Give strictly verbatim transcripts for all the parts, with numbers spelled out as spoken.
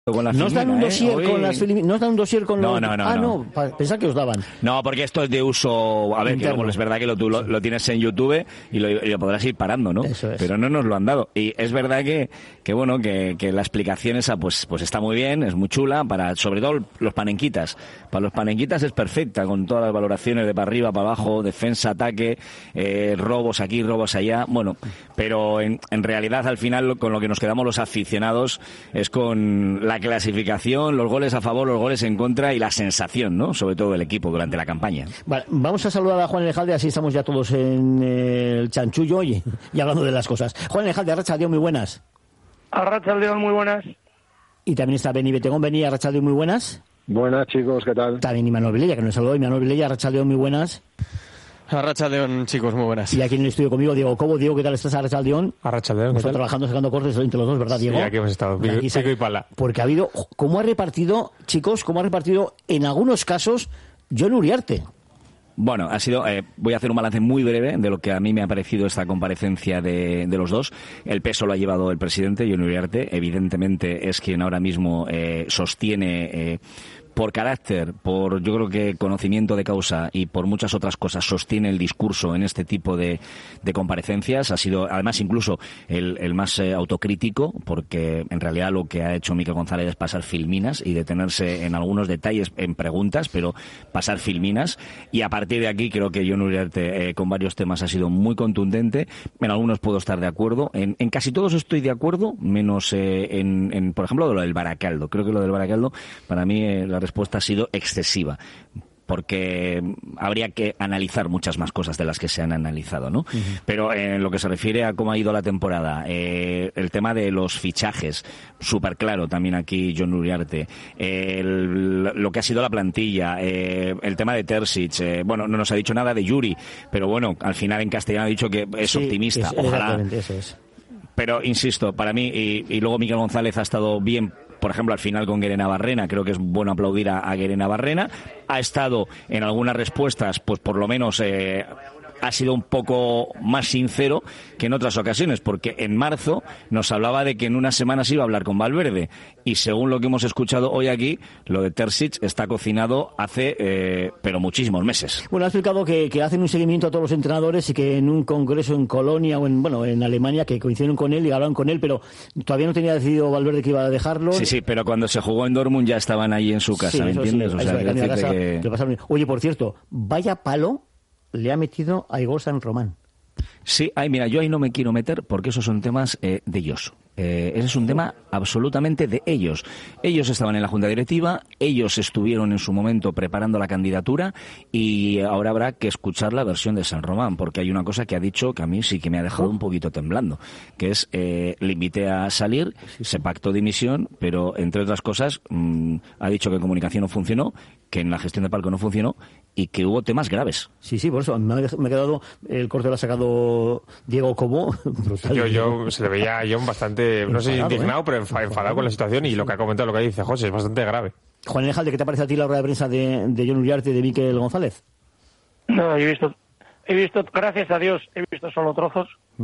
Con la no os dan un dossier ¿eh? con las Filipinas, no os dan un dossier con no, los... no, no, ah, no, no, pensaba que os daban. No, porque esto es de uso, a ver, interno. Que luego es verdad que lo, tú lo, lo tienes en YouTube y lo, y lo podrás ir parando, ¿no? Eso es. Pero no nos lo han dado. Y es verdad que, que bueno, que, que la explicación esa pues, pues está muy bien, es muy chula, para, sobre todo los panenquitas. Para los panenquitas es perfecta, con todas las valoraciones de para arriba, para abajo, defensa, ataque, eh, robos aquí, robos allá, bueno, pero en, en realidad al final con lo que nos quedamos los aficionados es con la clasificación, los goles a favor, los goles en contra y la sensación, ¿no? Sobre todo del equipo durante la campaña. Vale, vamos a saludar a Juan Elejalde, así estamos ya todos en el chanchullo, oye, y hablando de las cosas. Juan Elejalde, Arratsaldeon, muy buenas. Arratsaldeon, muy buenas. Y también está Beni Betegón. Beni, Arratsaldeon, muy buenas. Buenas, chicos, ¿qué tal? También Imanol Vilella, que nos saludó. Imanol Vilella, Arratsaldeon, muy buenas. Arratsaldeon, chicos, muy buenas. Y aquí en el estudio conmigo, Diego Cobo. Diego, ¿qué tal estás, Arratsaldeon? Arratsaldeon, ¿qué tal? Trabajando, sacando cortes entre los dos, ¿verdad, Diego? Sí, aquí hemos estado, pico y, pico y pala. Porque ha habido, ¿cómo ha repartido, chicos, cómo ha repartido en algunos casos Jon Uriarte? Bueno, ha sido, eh, voy a hacer un balance muy breve de lo que a mí me ha parecido esta comparecencia de, de los dos. El peso lo ha llevado el presidente, Jon Uriarte. Evidentemente es quien ahora mismo eh, sostiene... Eh, por carácter, por yo creo que conocimiento de causa y por muchas otras cosas sostiene el discurso en este tipo de, de comparecencias. Ha sido además incluso el, el más eh, autocrítico, porque en realidad lo que ha hecho Mikel González es pasar filminas y detenerse en algunos detalles en preguntas, pero pasar filminas. Y a partir de aquí creo que Jon Uriarte eh, con varios temas ha sido muy contundente. En algunos puedo estar de acuerdo, en, en casi todos estoy de acuerdo, menos eh, en, en, por ejemplo, lo del Baracaldo. Creo que lo del Baracaldo, para mí, eh, la respuesta ha sido excesiva, porque habría que analizar muchas más cosas de las que se han analizado, ¿no? Uh-huh. Pero en lo que se refiere a cómo ha ido la temporada, eh, el tema de los fichajes, súper claro también aquí Jon Uriarte, eh, el, lo que ha sido la plantilla, eh, el tema de Terzic, eh, bueno, no nos ha dicho nada de Yuri, pero bueno, al final en castellano ha dicho que es sí, optimista, es, ojalá. Eso es. Pero insisto, para mí, y, y luego Mikel González ha estado bien, por ejemplo, al final con Guerena Barrena, creo que es bueno aplaudir a, a Guerena Barrena. Ha estado en algunas respuestas, pues por lo menos eh, ha sido un poco más sincero que en otras ocasiones, porque en marzo nos hablaba de que en unas semanas iba a hablar con Valverde, y según lo que hemos escuchado hoy aquí, lo de Terzic está cocinado hace, eh, pero muchísimos meses. Bueno, ha explicado que, que hacen un seguimiento a todos los entrenadores y que en un congreso en Colonia o en, bueno, en Alemania, que coincidieron con él y hablaron con él, pero todavía no tenía decidido Valverde que iba a dejarlo. Sí, sí, pero cuando se jugó en Dortmund ya estaban ahí en su casa, sí, ¿me entiendes? Sí, o sea, que casa, que... pasaron... Oye, por cierto, vaya palo le ha metido a Igor San Román. Sí, ay, mira, yo ahí no me quiero meter porque esos son temas eh, de ellos. Eh, ese es un tema absolutamente de ellos. Ellos estaban en la junta directiva, ellos estuvieron en su momento preparando la candidatura y ahora habrá que escuchar la versión de San Román, porque hay una cosa que ha dicho que a mí sí que me ha dejado un poquito temblando, que es, eh, le invité a salir, se pactó dimisión, pero entre otras cosas mmm, ha dicho que comunicación no funcionó, que en la gestión de palco no funcionó y que hubo temas graves. Sí, sí, por eso me ha, me ha quedado, el corte lo ha sacado Diego Cobo. Yo, yo se le veía a Jon bastante, no sé si indignado, ¿eh? Pero enfadado, enfadado con la situación, y lo que ha comentado, lo que dice José, es bastante grave. Juan Elejalde, ¿qué te parece a ti la rueda de prensa de, de Jon Uriarte y de Mikel González? No, he visto, he visto, gracias a Dios, he visto solo trozos mm.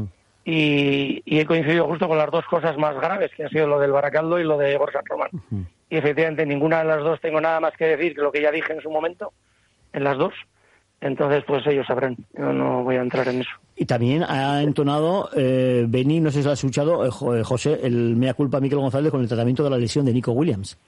y, y he coincidido justo con las dos cosas más graves, que han sido lo del Baracaldo y lo de Igor San Román. Mm. Y efectivamente ninguna de las dos tengo nada más que decir que lo que ya dije en su momento, en las dos. Entonces, pues ellos sabrán. Yo no voy a entrar en eso. Y también ha entonado, eh, Beni, no sé si lo has escuchado, eh, José, el mea culpa a Mikel González con el tratamiento de la lesión de Nico Williams.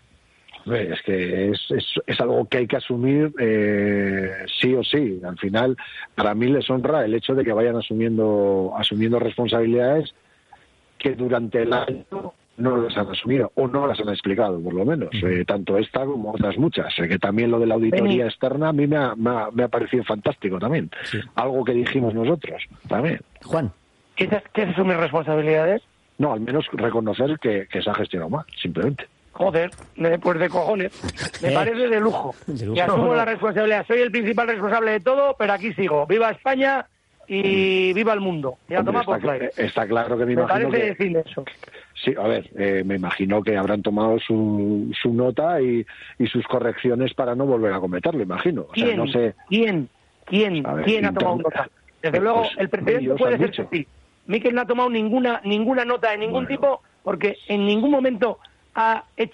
Es que es, es, es algo que hay que asumir eh, sí o sí. Al final, para mí les honra el hecho de que vayan asumiendo asumiendo responsabilidades que durante el año no las han asumido o no las han explicado, por lo menos, uh-huh. eh, tanto esta como otras muchas. Eh, que también lo de la auditoría Beni. externa a mí me ha, me ha, me ha parecido fantástico también. Sí. Algo que dijimos nosotros también. Juan. ¿Qué es, qué es asumir responsabilidades? No, al menos reconocer que, que se ha gestionado mal, simplemente. Joder, pues de cojones. Me parece de lujo. De lujo. Y asumo la responsabilidad. Soy el principal responsable de todo, pero aquí sigo. ¡Viva España! Y viva el mundo. Ya Hombre, toma está, por play. Está claro que me, me imagino parece que... decir eso. Sí, a ver, eh, me imagino que habrán tomado su, su nota y, y sus correcciones para no volver a cometerlo, imagino. O ¿Quién? sea, no sé... ¿Quién? ¿Quién? Ver, ¿Quién ha tomado nota? Desde luego, pues, el presidente puede ser que sí. Mikel no ha tomado ninguna ninguna nota de ningún bueno. tipo, porque en ningún momento ha hecho